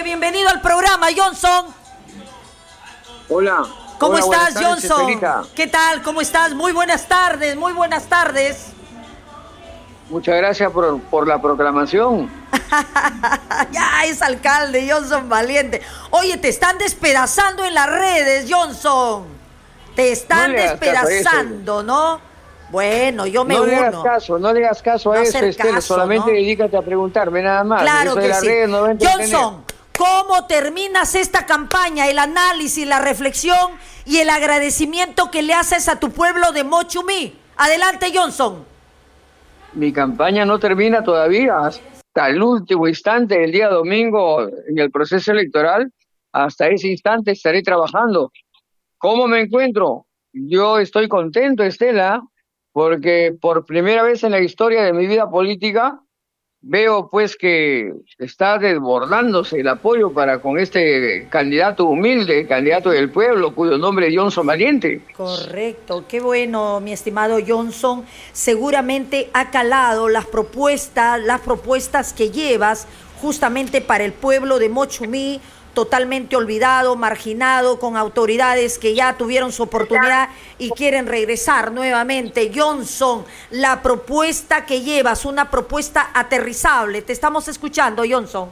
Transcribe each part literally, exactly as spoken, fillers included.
Alcalde, bienvenido al programa, Johnson. Hola. ¿Cómo Hola, estás, tardes, Johnson? Estelita. ¿Qué tal? ¿Cómo estás? Muy buenas tardes, muy buenas tardes. Muchas gracias por, por la proclamación. Ya es alcalde, Johnson Valiente. Oye, te están despedazando en las redes, Johnson. Te están No le hagas caso a despedazando, eso. ¿no? Bueno, yo me no uno. le hagas caso, no le hagas caso No a eso, hacer Estela. caso, Solamente ¿no? dedícate a preguntarme nada más. Claro Eso de que las sí. redes no va a entretener. Johnson, ¿cómo terminas esta campaña, el análisis, la reflexión y el agradecimiento que le haces a tu pueblo de Mochumí? Adelante, Johnson. Mi campaña no termina todavía. Hasta el último instante, el día domingo, en el proceso electoral, hasta ese instante estaré trabajando. ¿Cómo me encuentro? Yo estoy contento, Estela, porque por primera vez en la historia de mi vida política veo pues que está desbordándose el apoyo para con este candidato humilde, candidato del pueblo, cuyo nombre es Johnson Valiente. Correcto, qué bueno, mi estimado Johnson. Seguramente ha calado las propuestas, las propuestas que llevas justamente para el pueblo de Mochumí, totalmente olvidado, marginado, con autoridades que ya tuvieron su oportunidad y quieren regresar nuevamente. Johnson, la propuesta que llevas, una propuesta aterrizable. Te estamos escuchando, Johnson.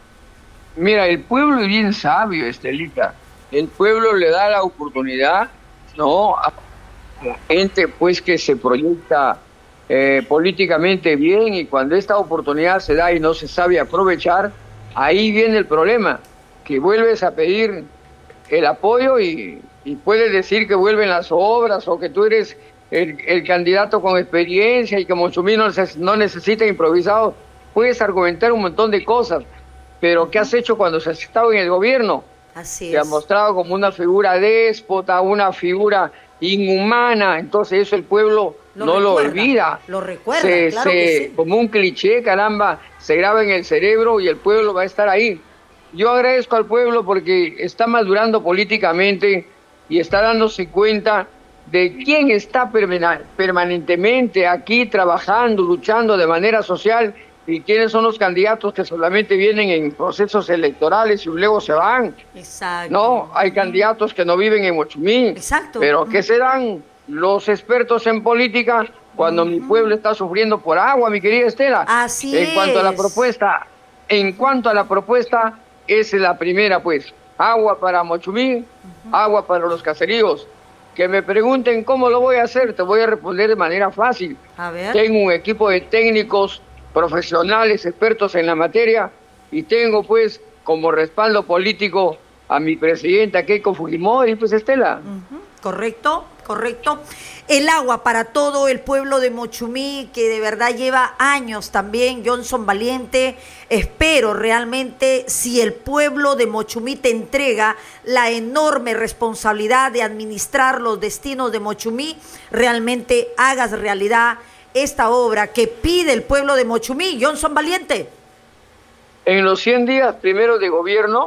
Mira, el pueblo es bien sabio, Estelita. El pueblo le da la oportunidad, ¿no?, a la gente pues que se proyecta eh, políticamente bien, y cuando esta oportunidad se da y no se sabe aprovechar, ahí viene el problema, que vuelves a pedir el apoyo y, y puedes decir que vuelven las obras o que tú eres el, el candidato con experiencia y que Mochumí no, no necesita improvisados. Puedes argumentar un montón de cosas, pero ¿qué has hecho cuando has estado en el gobierno? Así Te es. has mostrado como una figura déspota, una figura inhumana, entonces eso el pueblo Lo no lo recuerda, olvida. lo recuerda, Se- claro se- que sí. Como un cliché, caramba, se graba en el cerebro y el pueblo va a estar ahí. Yo agradezco al pueblo porque está madurando políticamente y está dándose cuenta de quién está permana- permanentemente aquí trabajando, luchando de manera social, y quiénes son los candidatos que solamente vienen en procesos electorales y luego se van. Exacto. No, hay candidatos que no viven en Mochumí. Exacto. Pero ¿qué se dan los expertos en política cuando uh-huh. mi pueblo está sufriendo por agua, mi querida Estela? Así en es. cuanto a la propuesta, en cuanto a la propuesta, esa es la primera, pues. Agua para Mochumí, uh-huh. agua para los caseríos. Que me pregunten cómo lo voy a hacer, te voy a responder de manera fácil. A ver. Tengo un equipo de técnicos profesionales, expertos en la materia, y tengo pues como respaldo político a mi presidenta Keiko Fujimori, pues Estela. Uh-huh. Correcto, correcto. El agua para todo el pueblo de Mochumí, que de verdad lleva años también, Johnson Valiente. Espero realmente, si el pueblo de Mochumí te entrega la enorme responsabilidad de administrar los destinos de Mochumí, realmente hagas realidad esta obra que pide el pueblo de Mochumí. Johnson Valiente. En los cien días primeros de gobierno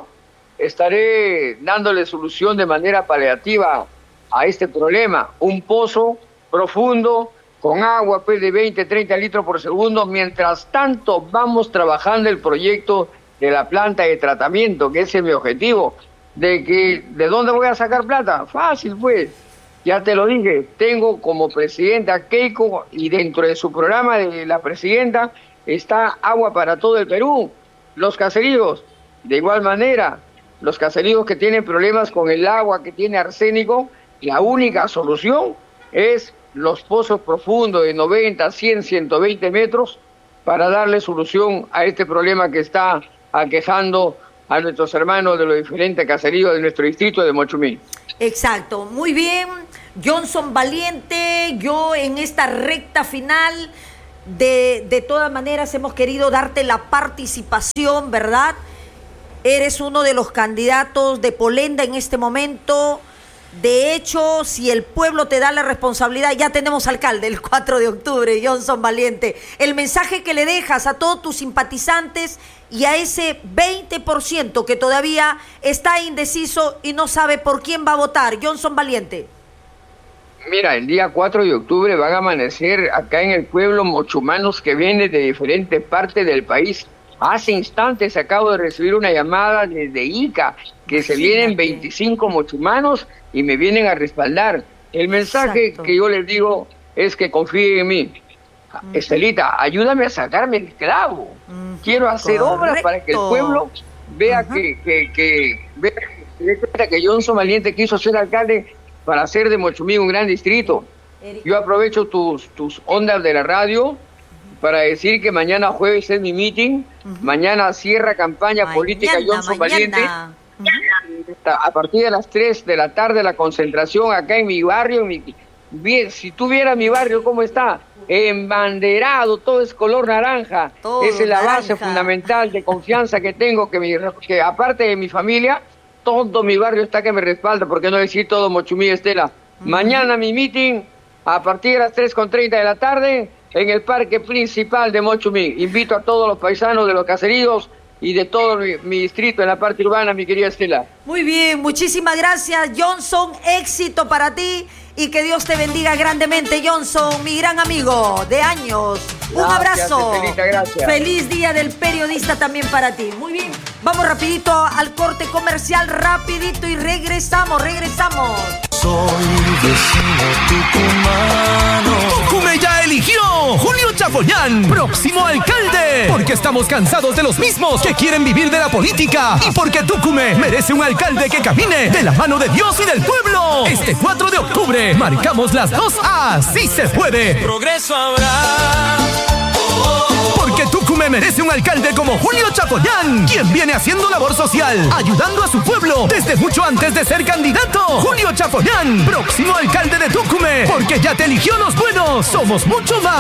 estaré dándole solución de manera paliativa a este problema. Un pozo profundo con agua pues, de veinte, treinta litros por segundo. Mientras tanto vamos trabajando el proyecto de la planta de tratamiento, que ese es mi objetivo. De que, ¿de dónde voy a sacar plata? Fácil pues. Ya te lo dije, tengo como presidenta a Keiko, y dentro de su programa de la presidenta está agua para todo el Perú. Los caseríos, de igual manera, los caseríos que tienen problemas con el agua, que tiene arsénico, la única solución es los pozos profundos de noventa, cien, ciento veinte metros para darle solución a este problema que está aquejando a nuestros hermanos de los diferentes caseríos de nuestro distrito de Mochumí. Exacto, muy bien, Johnson Valiente. Yo en esta recta final, de, de todas maneras hemos querido darte la participación, ¿verdad? Eres uno de los candidatos de Polenda en este momento. De hecho, si el pueblo te da la responsabilidad, ya tenemos alcalde el cuatro de octubre, Johnson Valiente. El mensaje que le dejas a todos tus simpatizantes y a ese veinte por ciento que todavía está indeciso y no sabe por quién va a votar, Johnson Valiente. Mira, el día cuatro de octubre van a amanecer acá en el pueblo mochumanos que vienen de diferentes partes del país Hace instantes acabo de recibir una llamada desde Ica, que se vienen veinticinco mochumanos y me vienen a respaldar. El mensaje Exacto. que yo les digo es que confíen en mí. Uh-huh. Estelita, ayúdame a sacarme el clavo. Uh-huh. Quiero hacer Correcto. obras para que el pueblo vea uh-huh. que, que, que, vea que, que Johnson Valiente quiso ser alcalde para hacer de Mochumí un gran distrito. Yo aprovecho tus, tus ondas de la radio para decir que mañana jueves es mi meeting, uh-huh. mañana cierra campaña mañana, política Johnson Valiente. Uh-huh. A partir de las tres de la tarde la concentración acá en mi barrio. En mi, bien, si tú vieras mi barrio cómo está, embanderado, todo es color naranja. Todo Esa es la naranja. base fundamental de confianza que tengo, que, mi, que aparte de mi familia, todo mi barrio está que me respalda, por qué no decir todo Mochumí, Estela. Uh-huh. Mañana mi meeting a partir de las tres con treinta de la tarde en el parque principal de Mochumí. Invito a todos los paisanos de los caseríos y de todo mi, mi distrito en la parte urbana, mi querida Estela. Muy bien, muchísimas gracias, Johnson. Éxito para ti y que Dios te bendiga grandemente, Johnson, mi gran amigo de años. Gracias, un abrazo. Estelita, gracias. Feliz Día del Periodista también para ti. Muy bien, vamos rapidito al corte comercial, rapidito y regresamos, regresamos. Soy vecino tucumano. Tucumé ya eligió Julio Chapoyán, próximo alcalde. Porque estamos cansados de los mismos que quieren vivir de la política. Y porque Tucumé merece un alcalde que camine de la mano de Dios y del pueblo. Este cuatro de octubre marcamos las dos A. Sí se puede. Progreso habrá. Porque Tucumé merece un alcalde como Julio Chapoyán, quien viene haciendo labor social, ayudando a su pueblo desde mucho antes de ser candidato. Julio Chapoyán, próximo alcalde de Tucumé, porque ya te eligió los buenos. Somos mucho más.